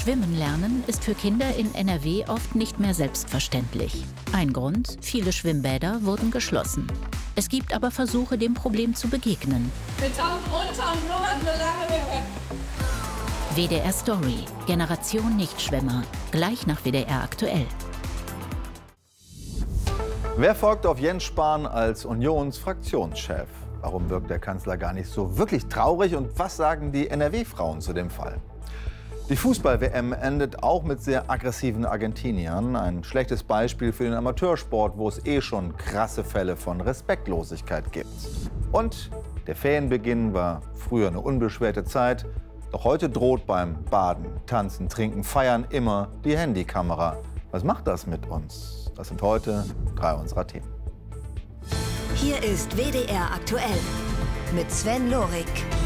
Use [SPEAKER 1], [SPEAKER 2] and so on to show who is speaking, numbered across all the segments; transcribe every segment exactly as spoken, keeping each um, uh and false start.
[SPEAKER 1] Schwimmen lernen ist für Kinder in N R W oft nicht mehr selbstverständlich. Ein Grund: viele Schwimmbäder wurden geschlossen. Es gibt aber Versuche, dem Problem zu begegnen.
[SPEAKER 2] Wir tauchen runter und nur so lange wir können.
[SPEAKER 1] W D R Story, Generation Nichtschwimmer, gleich nach W D R aktuell.
[SPEAKER 3] Wer folgt auf Jens Spahn als Unionsfraktionschef? Warum wirkt der Kanzler gar nicht so wirklich traurig? Und was sagen die N R W-Frauen zu dem Fall? Die Fußball-W M endet auch mit sehr aggressiven Argentiniern. Ein schlechtes Beispiel für den Amateursport, wo es eh schon krasse Fälle von Respektlosigkeit gibt. Und der Ferienbeginn war früher eine unbeschwerte Zeit. Doch heute droht beim Baden, Tanzen, Trinken, Feiern immer die Handykamera. Was macht das mit uns? Das sind heute drei unserer Themen.
[SPEAKER 4] Hier ist W D R aktuell mit Sven Lorik.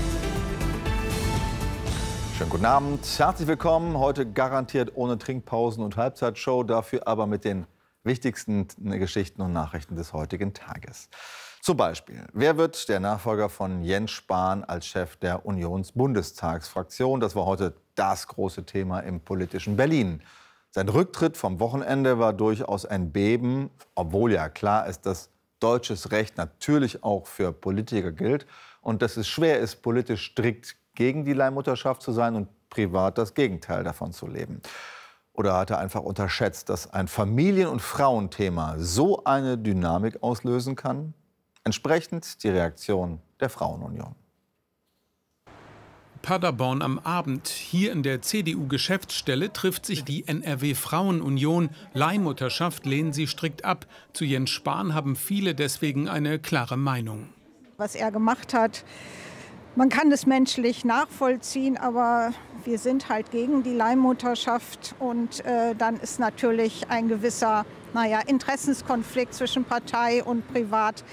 [SPEAKER 3] Schönen guten Abend, herzlich willkommen. Heute garantiert ohne Trinkpausen und Halbzeitshow, dafür aber mit den wichtigsten Geschichten und Nachrichten des heutigen Tages. Zum Beispiel, wer wird der Nachfolger von Jens Spahn als Chef der Unionsbundestagsfraktion? Das war heute das große Thema im politischen Berlin. Sein Rücktritt vom Wochenende war durchaus ein Beben, obwohl ja klar ist, dass deutsches Recht natürlich auch für Politiker gilt und dass es schwer ist, politisch strikt gegen die Leihmutterschaft zu sein und privat das Gegenteil davon zu leben. Oder hat er einfach unterschätzt, dass ein Familien- und Frauenthema so eine Dynamik auslösen kann? Entsprechend die Reaktion der Frauenunion.
[SPEAKER 5] Paderborn am Abend. Hier in der C D U-Geschäftsstelle trifft sich die N R W-Frauenunion. Leihmutterschaft lehnen sie strikt ab. Zu Jens Spahn haben viele deswegen eine klare Meinung.
[SPEAKER 6] Was er gemacht hat, man kann es menschlich nachvollziehen, aber wir sind halt gegen die Leihmutterschaft. Und äh, dann ist natürlich ein gewisser naja, Interessenskonflikt zwischen Partei und Privat